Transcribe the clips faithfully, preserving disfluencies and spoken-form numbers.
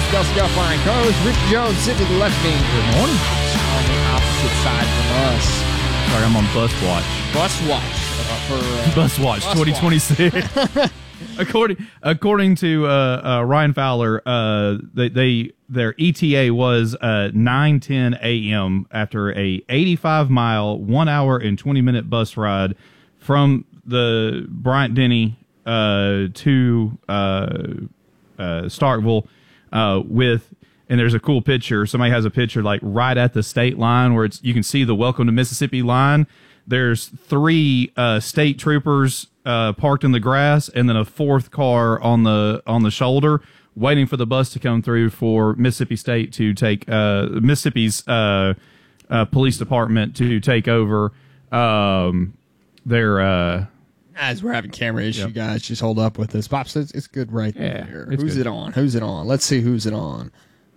Del Scalfine, co-host Rick Jones, sitting to the left me. Good morning. On the opposite side from us. Sorry, I'm on Bus Watch. Bus Watch. Uh, for, uh, Bus Watch Bus twenty twenty-six. according according to uh, uh, Ryan Fowler, uh, they, they their E T A was uh, nine ten a.m. after a eighty-five mile, one hour and twenty minute bus ride from the Bryant Denny uh, to uh, uh, Starkville uh, with. And there's a cool picture. Somebody has a picture like right at the state line where it's you can see the Welcome to Mississippi line. There's three uh, state troopers uh, parked in the grass, and then a fourth car on the on the shoulder, waiting for the bus to come through for Mississippi State to take uh, Mississippi's uh, uh, police department to take over um, their. Uh, As we're having camera issue, Yep. guys, just hold up with this. Pops, it's, it's good right Yeah, there. it's Who's good. it on? Who's it on? Let's see who's it on.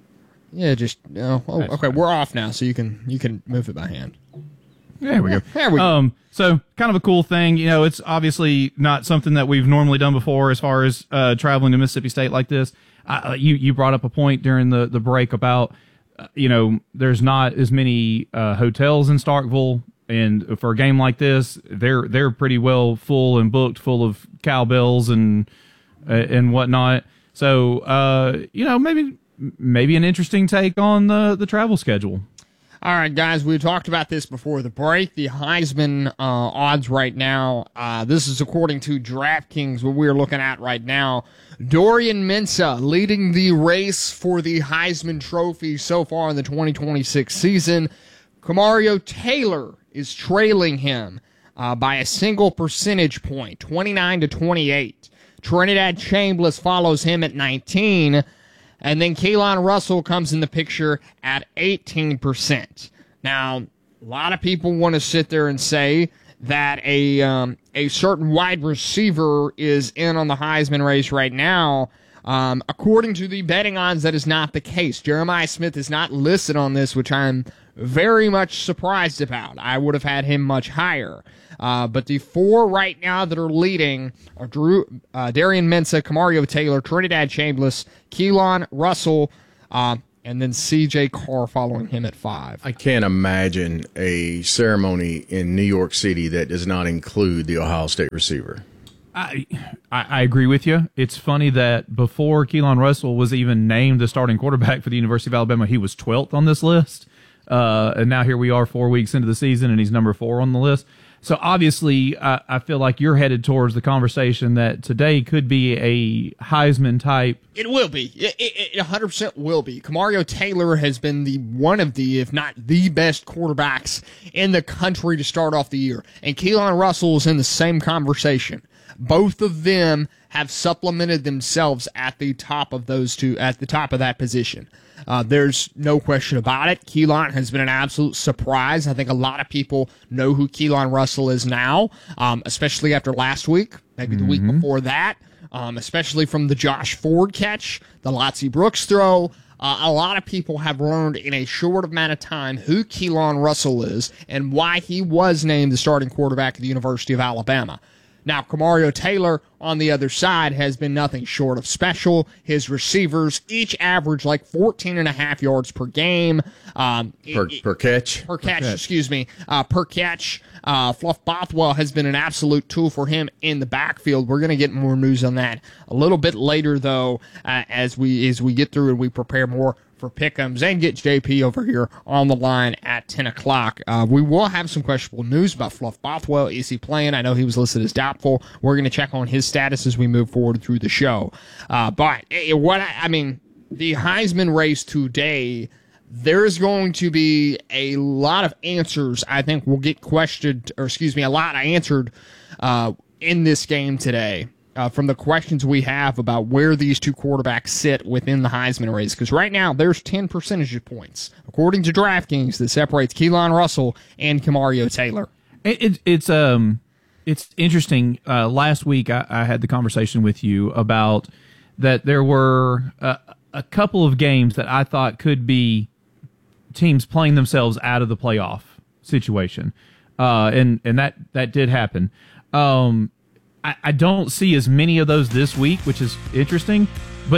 Yeah, just no. Oh, That's okay, fine. we're off now, so you can you can move it by hand. There we go. There we go. Um, so kind of a cool thing. You know, it's obviously not something that we've normally done before as far as uh, traveling to Mississippi State like this. Uh, you you brought up a point during the, the break about, uh, you know, there's not as many uh, hotels in Starkville. And for a game like this, they're they're pretty well full and booked, full of cowbells and uh, and whatnot. So, uh, you know, maybe maybe an interesting take on the, the travel schedule. All right, guys, we talked about this before the break. The Heisman uh, odds right now, uh, this is according to DraftKings, what we're looking at right now. Dorian Mensah leading the race for the Heisman Trophy so far in the twenty twenty-six season. Kamario Taylor is trailing him uh, by a single percentage point, twenty-nine to twenty-eight. Trinidad Chambliss follows him at nineteen. And then Keelan Russell comes in the picture at eighteen percent. Now, a lot of people want to sit there and say that a um, a certain wide receiver is in on the Heisman race right now. Um, according to the betting odds, that is not the case. Jeremiah Smith is not listed on this, which I'm very much surprised about. I would have had him much higher. Uh, but the four right now that are leading are Drew, uh, Darian Mensah, Kamario Taylor, Trinidad Chambliss, Keelan Russell, uh, and then C J Carr following him at five. I can't imagine a ceremony in New York City that does not include the Ohio State receiver. I, I I agree with you. It's funny that before Keelan Russell was even named the starting quarterback for the University of Alabama, he was twelfth on this list. Uh, and now here we are four weeks into the season, and he's number four on the list. So obviously, I, I feel like you're headed towards the conversation that today could be a Heisman type. It will be. It, it, it one hundred percent will be. Kamario Taylor has been the one of the, if not the best quarterbacks in the country to start off the year. And Keelan Russell is in the same conversation. Both of them have supplemented themselves at the top of those two, at the top of that position. Uh, there's no question about it. Keelan has been an absolute surprise. I think a lot of people know who Keelan Russell is now, um, especially after last week, maybe the week before that, um, especially from the Josh Ford catch, the Lotzie Brooks throw. Uh, a lot of people have learned in a short amount of time who Keelan Russell is and why he was named the starting quarterback at the University of Alabama. Now, Kamario Taylor on the other side has been nothing short of special. His receivers each average like fourteen and a half yards per game. Um, Per, it- per catch? per catch, excuse me, uh, per catch. Uh, Fluff Bothwell has been an absolute tool for him in the backfield. We're going to get more news on that a little bit later, though, uh, as we as we get through and we prepare more for Pick'ems and get J P over here on the line at ten o'clock. Uh, we will have some questionable news about Fluff Bothwell. Is he playing? I know he was listed as doubtful. We're going to check on his status as we move forward through the show. Uh, but eh, what I, I mean, the Heisman race today, there's going to be a lot of answers I think will get questioned, or excuse me, a lot answered uh, in this game today. Uh, from the questions we have about where these two quarterbacks sit within the Heisman race. Because right now, there's ten percentage points, according to DraftKings, that separates Keelan Russell and Kamario Taylor. It, it, it's um, it's interesting. Uh, last week, I, I had the conversation with you about that there were uh, a couple of games that I thought could be teams playing themselves out of the playoff situation. Uh, and, and that, that did happen. Um, I, I don't see as many of those this week, which is interesting. But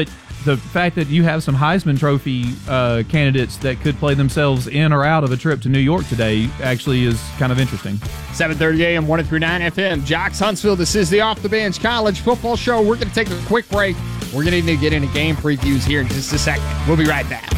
the fact that you have some Heisman Trophy uh, candidates that could play themselves in or out of a trip to New York today actually is kind of interesting. seven thirty a.m., one oh three point nine F M, Jocks Huntsville. This is the Off the Bench College Football Show. We're going to take a quick break. We're going to get into game previews here in just a second. We'll be right back.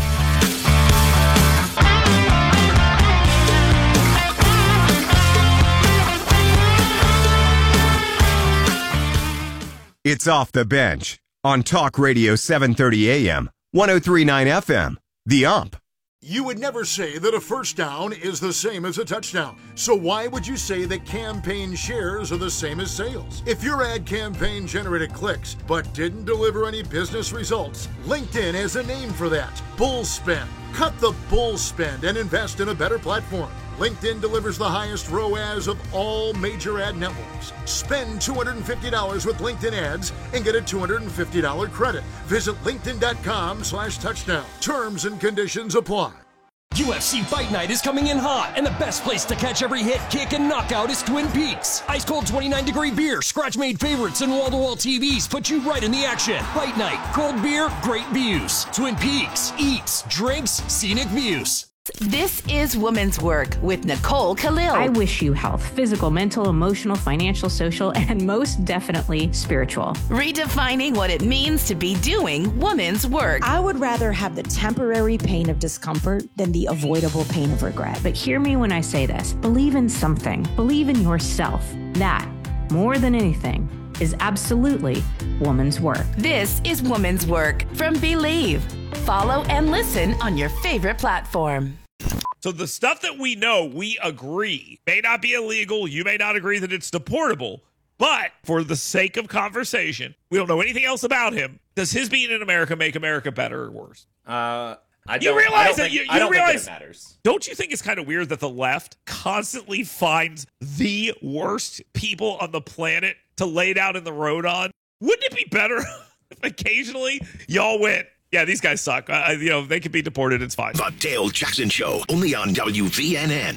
It's Off the Bench on Talk Radio seven thirty A M, one oh three point nine F M, The Ump. You would never say that a first down is the same as a touchdown. So why would you say that campaign shares are the same as sales? If your ad campaign generated clicks but didn't deliver any business results, LinkedIn has a name for that. Bull spend. Cut the bull spend and invest in a better platform. LinkedIn delivers the highest R O A S of all major ad networks. Spend two hundred fifty dollars with LinkedIn ads and get a two hundred fifty dollars credit. Visit linkedin.com slash touchdown. Terms and conditions apply. U F C Fight Night is coming in hot, and the best place to catch every hit, kick, and knockout is Twin Peaks. Ice-cold twenty-nine degree beer, scratch-made favorites, and wall-to-wall T Vs put you right in the action. Fight Night, cold beer, great views. Twin Peaks, eats, drinks, scenic views. This is Women's Work with Nicole Khalil. I wish you health, physical, mental, emotional, financial, social, and most definitely spiritual. Redefining what it means to be doing women's work. I would rather have the temporary pain of discomfort than the avoidable pain of regret. But hear me when I say this. Believe in something. Believe in yourself. That, more than anything, is absolutely woman's work. This is Woman's Work from Believe. Follow and listen on your favorite platform. So the stuff that we know, we agree, may not be illegal. You may not agree that it's deportable. But for the sake of conversation, we don't know anything else about him. Does his being in America make America better or worse? Uh, I don't, you realize I don't that think, you, you I don't realize, think that it matters. Don't you think it's kind of weird that the left constantly finds the worst people on the planet to lay down in the road on? Wouldn't it be better if occasionally y'all went, yeah, these guys suck. Uh, you know, they could be deported. It's fine. The Dale Jackson Show, only on W V N N.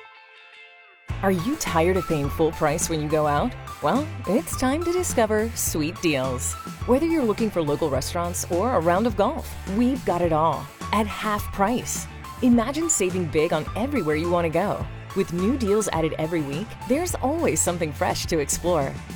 Are you tired of paying full price when you go out? Well, it's time to discover Sweet Deals. Whether you're looking for local restaurants or a round of golf, we've got it all at half price. Imagine saving big on everywhere you want to go. With new deals added every week, there's always something fresh to explore.